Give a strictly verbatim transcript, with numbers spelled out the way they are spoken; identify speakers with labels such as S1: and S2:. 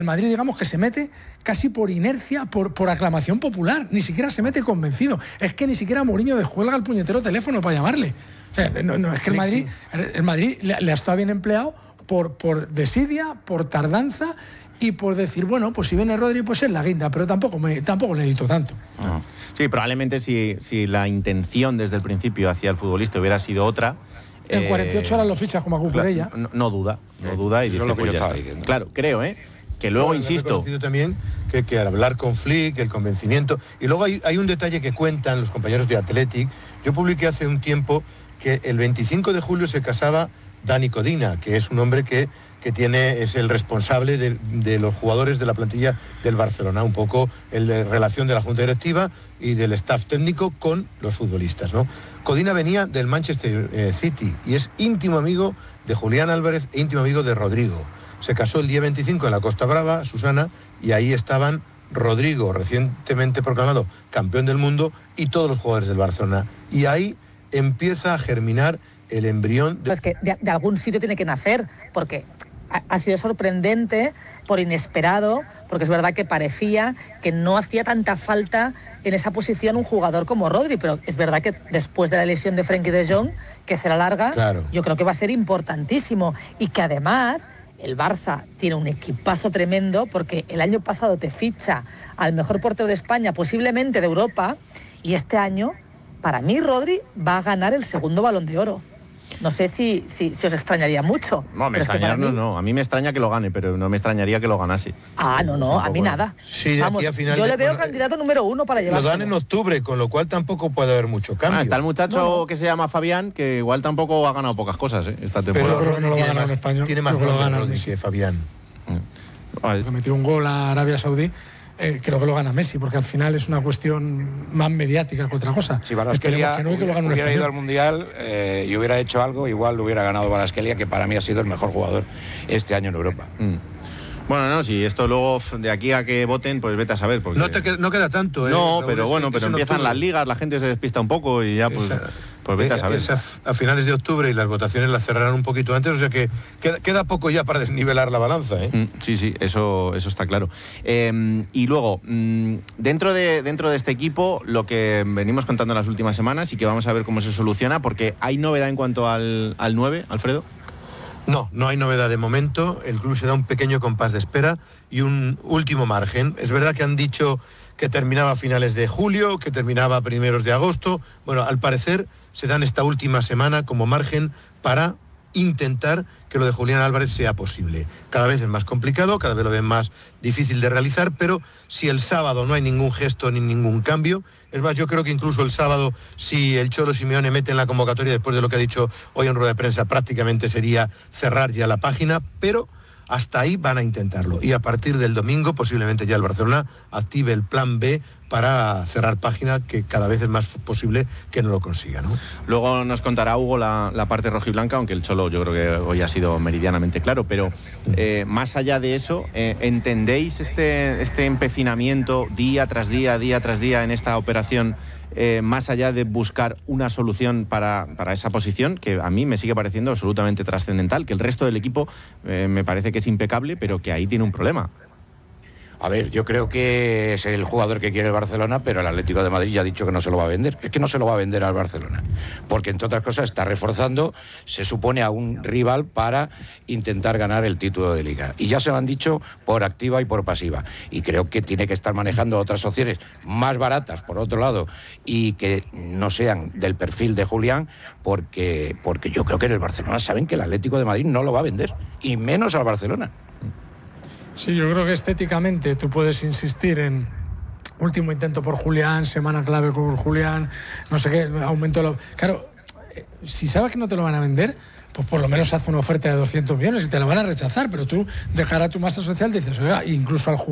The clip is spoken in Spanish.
S1: El Madrid, digamos que se mete casi por inercia, por, por aclamación popular. Ni siquiera se mete convencido. Es que ni siquiera Mourinho descuelga el puñetero teléfono para llamarle. O sea, no, no, es que el Madrid, el Madrid le, le ha estado bien empleado por, por desidia, por tardanza y por decir, bueno, pues si viene Rodri, pues es la guinda, pero tampoco, me, tampoco le edito tanto.
S2: No. Sí, probablemente si, si la intención desde el principio hacia el futbolista hubiera sido otra...
S1: En cuarenta y ocho horas lo fichas como a Cucurella.
S2: Claro, no, no duda, no duda. Y
S3: Eso
S2: dice,
S3: es lo que
S2: pues
S3: yo
S2: ya
S3: estaba
S2: está.
S3: diciendo.
S2: Claro, creo, ¿eh? Que luego,
S4: bueno,
S2: insisto...
S4: He también que, que al hablar con Flick, el convencimiento... Y luego hay, hay un detalle que cuentan los compañeros de Athletic. Yo publiqué hace un tiempo que el veinticinco de julio se casaba Dani Codina, que es un hombre que, que tiene, es el responsable de, de los jugadores de la plantilla del Barcelona, un poco el de relación de la Junta Directiva y del staff técnico con los futbolistas, ¿no? Codina venía del Manchester eh, City y es íntimo amigo de Julián Álvarez e íntimo amigo de Rodrigo. Se casó el día veinticinco en la Costa Brava, Susana, y ahí estaban Rodrigo, recientemente proclamado campeón del mundo, y todos los jugadores del Barcelona. Y ahí empieza a germinar el embrión... De...
S5: Pues que de, de algún sitio tiene que nacer, porque ha, ha sido sorprendente, por inesperado, porque es verdad que parecía que no hacía tanta falta en esa posición un jugador como Rodri, pero es verdad que después de la lesión de Frenkie de Jong, que será larga, claro, yo creo que va a ser importantísimo, y que además... El Barça tiene un equipazo tremendo porque el año pasado te ficha al mejor portero de España, posiblemente de Europa, y este año, para mí, Rodri va a ganar el segundo Balón de Oro. No sé si, si, si os extrañaría mucho.
S2: No, me extrañaría, mí... no. A mí me extraña que lo gane, pero no me extrañaría que lo ganase.
S5: Ah, no, no, a mí nada.
S4: Sí, de
S5: Vamos,
S4: aquí a final
S5: yo
S4: de...
S5: le veo
S4: bueno,
S5: candidato número uno para llevarse.
S4: Lo dan en octubre, con lo cual tampoco puede haber mucho cambio.
S2: Ah, está el muchacho no, no. que se llama Fabián, que igual tampoco ha ganado pocas cosas, ¿eh? Esta temporada.
S1: Pero creo que no lo va a ganar en español.
S4: Tiene más
S1: lo gana
S4: Rodri que Fabián.
S1: Vale. Que metió un gol a Arabia Saudí. Eh, creo que lo gana Messi, porque al final es una cuestión más mediática que otra cosa.
S3: Si Kvaratskhelia
S1: que no, que lo gane
S3: hubiera ido al Mundial eh, y hubiera hecho algo, igual lo hubiera ganado Kvaratskhelia, que para mí ha sido el mejor jugador este año en Europa.
S2: Mm. Bueno, no, si esto luego de aquí a que voten, pues vete a saber. Porque...
S4: No, te queda, no queda tanto, ¿eh?
S2: No,
S4: Raúl,
S2: pero bueno,
S4: es,
S2: pero
S4: es
S2: empiezan
S4: octubre.
S2: las ligas, la gente se despista un poco y ya pues,
S4: Esa,
S2: pues vete a saber.
S4: Es a, a finales de octubre y las votaciones las cerrarán un poquito antes, o sea que queda, queda poco ya para desnivelar la balanza, ¿eh?
S2: Mm, sí, sí, eso, eso está claro. Eh, y luego, mm, dentro, de, dentro de este equipo, lo que venimos contando en las últimas semanas y que vamos a ver cómo se soluciona, porque hay novedad en cuanto al, al nueve, Alfredo.
S4: No, no hay novedad de momento. El club se da un pequeño compás de espera y un último margen. Es verdad que han dicho que terminaba a finales de julio, que terminaba a primeros de agosto. Bueno, al parecer se dan esta última semana como margen para intentar que lo de Julián Álvarez sea posible. Cada vez es más complicado, cada vez lo ven más difícil de realizar, pero si el sábado no hay ningún gesto ni ningún cambio, es más, yo creo que incluso el sábado, si el Cholo Simeone mete en la convocatoria después de lo que ha dicho hoy en rueda de prensa, prácticamente sería cerrar ya la página, pero hasta ahí van a intentarlo. Y a partir del domingo, posiblemente ya el Barcelona active el plan B para cerrar página, que cada vez es más posible que no lo consiga, ¿no?
S2: Luego nos contará Hugo la, la parte rojiblanca, aunque el Cholo yo creo que hoy ha sido meridianamente claro, pero eh, más allá de eso, eh, ¿entendéis este, este empecinamiento día tras día, día tras día en esta operación, eh, más allá de buscar una solución para, para esa posición, que a mí me sigue pareciendo absolutamente trascendental, que el resto del equipo eh, me parece que es impecable, pero que ahí tiene un problema?
S3: A ver, yo creo que es el jugador que quiere el Barcelona, pero el Atlético de Madrid ya ha dicho que no se lo va a vender. Es que no se lo va a vender al Barcelona, porque entre otras cosas está reforzando, se supone, a un rival para intentar ganar el título de Liga. Y ya se lo han dicho por activa y por pasiva. Y creo que tiene que estar manejando otras opciones más baratas, por otro lado, y que no sean del perfil de Julián, porque, porque yo creo que en el Barcelona saben que el Atlético de Madrid no lo va a vender, y menos al Barcelona.
S1: Sí, yo creo que estéticamente tú puedes insistir en último intento por Julián, semana clave por Julián, no sé qué, aumento... Lo... Claro, si sabes que no te lo van a vender, pues por lo menos haz una oferta de doscientos millones y te la van a rechazar, pero tú, de cara a tu masa social, dices, oiga, incluso al jugador